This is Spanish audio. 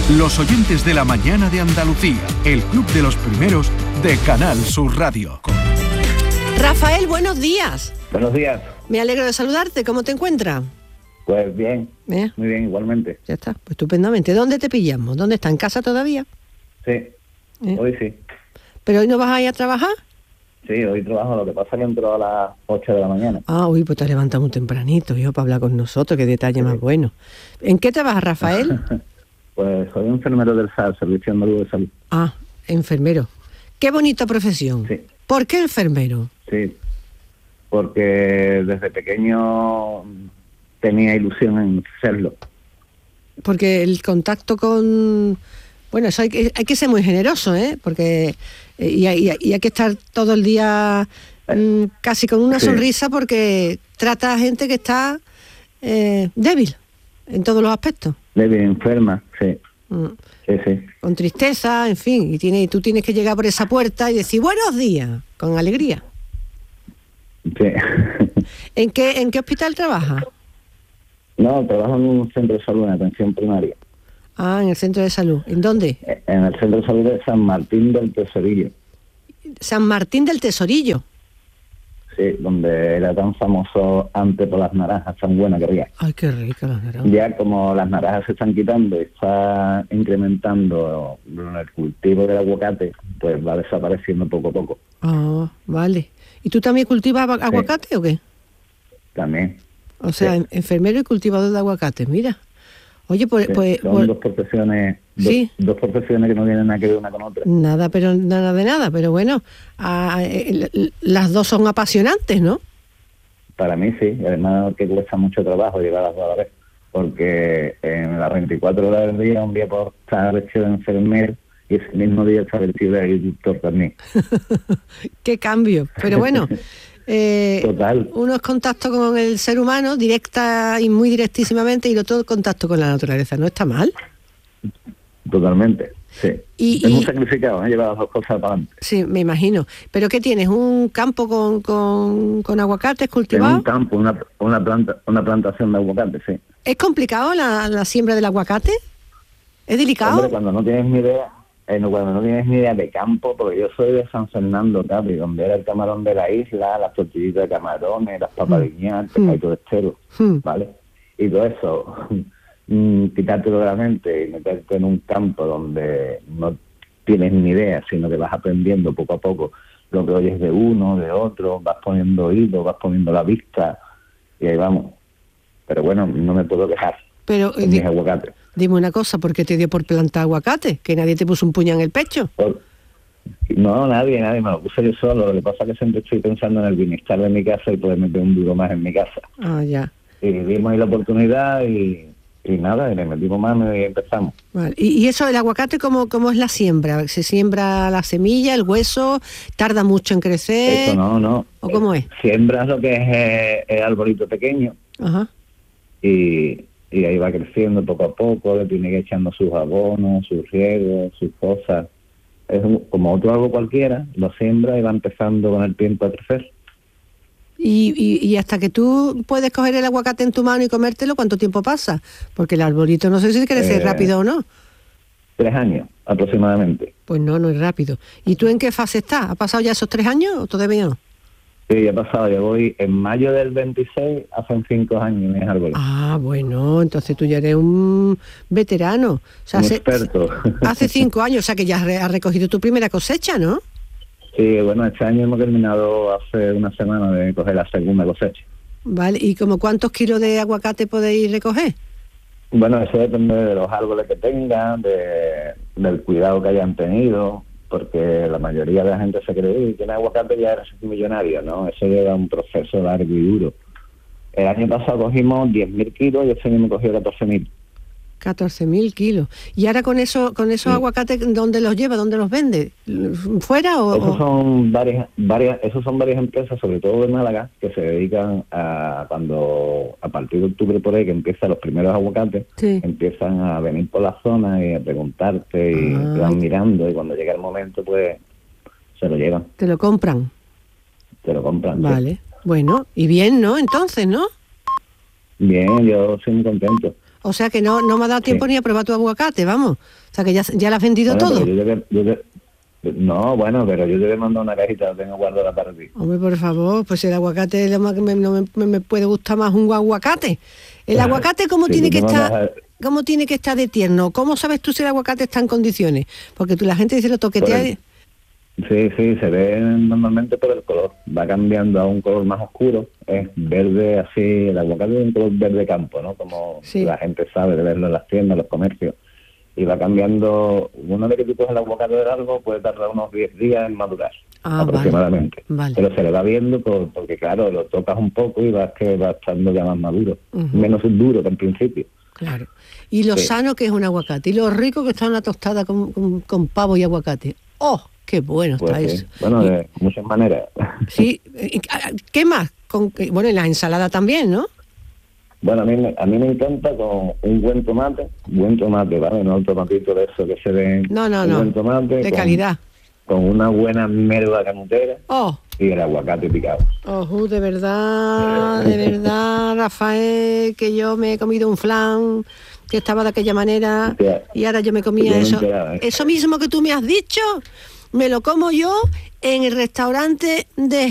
Los oyentes de la mañana de Andalucía, el club de los primeros de Canal Sur Radio. Rafael, buenos días. Buenos días. Me alegro de saludarte. ¿Cómo te encuentras? Pues bien, muy bien, igualmente. Ya está, pues estupendamente. ¿Dónde te pillamos? ¿Dónde está? ¿En casa todavía? Sí, hoy sí. ¿Pero hoy no vas a ir a trabajar? Sí, hoy trabajo, lo que pasa es que entro a las 8 de la mañana. Ah, uy, pues te has levantado muy tempranito, hijo, para hablar con nosotros, qué detalle más bueno. ¿En qué trabajas, Rafael? Pues soy enfermero del SAR, Servicio Andaluz de Salud. Ah, enfermero. Qué bonita profesión. Sí. ¿Por qué enfermero? Sí, porque desde pequeño tenía ilusión en serlo. Porque el contacto con... Bueno, eso hay que ser muy generoso, ¿eh? Porque y hay que estar todo el día casi con una sonrisa, porque trata a gente que está débil en todos los aspectos. Débil, enferma, sí. Sí. Con tristeza, en fin, y tú tienes que llegar por esa puerta y decir buenos días, con alegría. Sí. ¿En qué hospital trabajas? No, trabajo en un centro de salud, en atención primaria. Ah, en el centro de salud. ¿En dónde? En el centro de salud de San Martín del Tesorillo. San Martín del Tesorillo. Sí, donde era tan famoso antes por las naranjas tan buenas que había. Ay, qué rica las naranjas. Ya como las naranjas se están quitando y está incrementando el cultivo del aguacate, pues va desapareciendo poco a poco. Ah, vale. ¿Y tú también cultivas aguacate o qué? También. O sea, enfermero y cultivador de aguacate, mira. Oye, pues... Son dos profesiones, dos profesiones que no tienen nada que ver una con otra. Nada de nada, pero bueno, las dos son apasionantes, ¿no? Para mí sí, y además que cuesta mucho trabajo llevar las dos a la vez, porque en las 24 horas del día, un día por estar vestido de enfermero y ese mismo día estar vestido de agricultor también. ¡Qué cambio! Pero bueno... Total. Uno es contacto con el ser humano directa y muy directísimamente, y el otro contacto con la naturaleza. ¿No está mal? Totalmente, sí. Es muy sacrificado, llevar las dos cosas para adelante. Sí, me imagino. ¿Pero qué tienes? ¿Un campo con aguacates cultivados? Un campo, una plantación de aguacates, sí. ¿Es complicado la siembra del aguacate? ¿Es delicado? Hombre, cuando no tienes ni idea de campo, porque yo soy de San Fernando, Capri, donde era el camarón de la isla, las tortillitas de camarones, las papadiñas, el pescadito de estero, ¿vale? Y todo eso, quitártelo de la mente y meterte en un campo donde no tienes ni idea, sino que vas aprendiendo poco a poco lo que oyes de uno, de otro, vas poniendo oído, vas poniendo la vista, y ahí vamos. Pero bueno, no me puedo quejar. Pero mis aguacates. Dime una cosa, ¿por qué te dio por plantar aguacate? ¿Que nadie te puso un puño en el pecho? No, nadie, me lo puse yo solo. Lo que pasa es que siempre estoy pensando en el bienestar de mi casa y poder meter un duro más en mi casa. Ah, ya. Y vimos ahí la oportunidad y nada, y le metimos mano y empezamos. Vale. ¿Y eso del aguacate cómo es la siembra? ¿Se siembra la semilla, el hueso? ¿Tarda mucho en crecer? Eso no. ¿O cómo es? Siembras lo que es el arbolito pequeño. Ajá. Y ahí va creciendo poco a poco, le tiene que ir echando sus abonos, sus riegos, sus cosas. Es como otro árbol cualquiera, lo siembra y va empezando con el tiempo a crecer. Y hasta que tú puedes coger el aguacate en tu mano y comértelo, ¿cuánto tiempo pasa? Porque el arbolito no sé si crece rápido o no. 3 años aproximadamente. Pues no es rápido. ¿Y tú en qué fase estás? ¿Ha pasado ya esos 3 años o todavía no? Sí, ya ha pasado, yo voy en mayo del 26, hacen 5 años mis árboles. Ah, bueno, entonces tú ya eres un veterano. O sea, un experto. Hace 5 años, o sea que ya has recogido tu primera cosecha, ¿no? Sí, bueno, este año hemos terminado hace una semana de coger la segunda cosecha. Vale, ¿y como cuántos kilos de aguacate podéis recoger? Bueno, eso depende de los árboles que tengan, del cuidado que hayan tenido, porque la mayoría de la gente se cree que tiene aguacate ya eres millonario, ¿no? Eso lleva un proceso largo y duro. El año pasado cogimos 10.000 kilos y este año me cogió 14.000. 14.000 kilos. ¿Y ahora con esos aguacates, dónde los lleva, dónde los vende? ¿Fuera o...? Esos son varias empresas, sobre todo de Málaga, que se dedican a cuando, a partir de octubre por ahí, que empiezan los primeros aguacates, empiezan a venir por la zona y a preguntarte y te van mirando, y cuando llega el momento, pues, se lo llevan. ¿Te lo compran? Te lo compran. Vale. Sí. Bueno, y bien, ¿no? Entonces, ¿no? Bien, yo soy muy contento. O sea que no me ha dado tiempo ni a probar tu aguacate, vamos. O sea, que ya lo has vendido todo. No, bueno, pero yo te voy a mandar una cajita, la tengo guardada para ti. Hombre, por favor, pues el aguacate es lo más que me puede gustar más un aguacate. El aguacate, ¿cómo Sí, tiene que estar? ¿Cómo tiene que estar de tierno? ¿Cómo sabes tú si el aguacate está en condiciones? Porque la gente dice lo toquetea. Sí, se ve normalmente por el color. Va cambiando a un color más oscuro. Es verde así, el aguacate es un color verde campo, ¿no? Como la gente sabe de verlo en las tiendas, en los comercios. Y va cambiando, una vez que tú coges el aguacate de largo, puede tardar unos 10 días en madurar, aproximadamente. Vale. Pero se le va viendo porque, claro, lo tocas un poco y vas que va estando ya más maduro. Menos duro que en principio. Claro. Y lo sano que es un aguacate. Y lo rico que está una tostada con pavo y aguacate. ¡Oh, qué bueno está eso! Bueno, de muchas maneras. Sí. ¿Qué más? Bueno, en la ensalada también, ¿no? Bueno, a mí me encanta con un buen tomate, ¿vale? No el tomatito de eso que se ve. No. Buen tomate. De calidad. Con una buena merva canutera. ¡Oh! Y el aguacate picado. De verdad, Rafael, que yo me he comido un flan que estaba de aquella manera y ahora yo me comía eso. Eso mismo que tú me has dicho, me lo como yo en el restaurante de